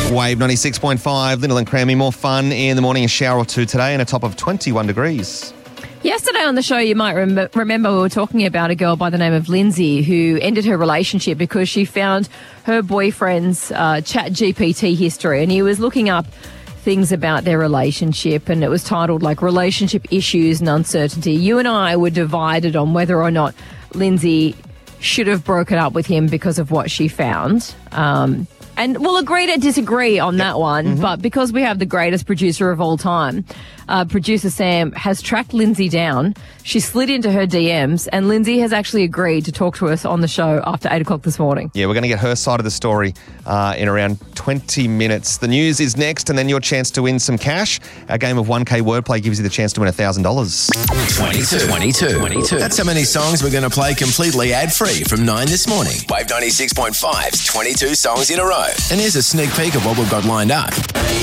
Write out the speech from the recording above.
Wave 96.5, Lyndall and Crammy. More fun in the morning, a shower or two today and a top of 21 degrees. Yesterday on the show, you might remember we were talking about a girl by the name of Lindsay who ended her relationship because she found her boyfriend's chat GPT history, and he was looking up things about their relationship, and it was titled like Relationship Issues and Uncertainty. You and I were divided on whether or not Lindsay should have broken up with him because of what she found. And we'll agree to disagree on that one, but because we have the greatest producer of all time, producer Sam has tracked Lindsay down. She slid into her DMs, and Lindsay has actually agreed to talk to us on the show after 8 o'clock this morning. Yeah, we're going to get her side of the story in around 20 minutes. The news is next, and then your chance to win some cash. Our game of 1K Wordplay gives you the chance to win $1,000. 22. That's how many songs we're going to play completely ad-free from 9 this morning. Wave 96.5's 22 songs in a row. And here's a sneak peek of what we've got lined up.